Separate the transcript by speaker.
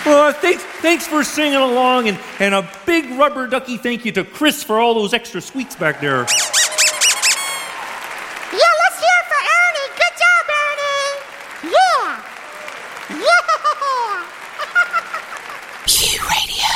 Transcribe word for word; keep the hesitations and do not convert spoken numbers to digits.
Speaker 1: Uh, thanks, thanks for singing along, and, and a big rubber ducky thank you to Chris for all those extra sweets back there.
Speaker 2: Yeah, let's hear it for Ernie. Good job, Ernie. Yeah. Yeah.